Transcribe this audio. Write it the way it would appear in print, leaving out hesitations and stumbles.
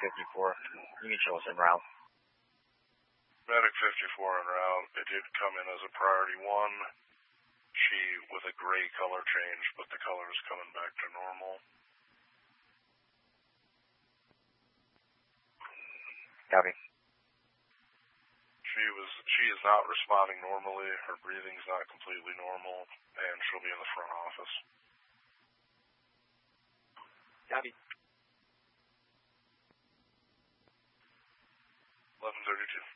54. You can show us en route. Medic 54 en route. It did come in as a priority 1. She with a gray color change, but the color is coming back to normal. Copy. She is not responding normally. Her breathing's not completely normal, and she'll be in the front office. Copy. 11:32.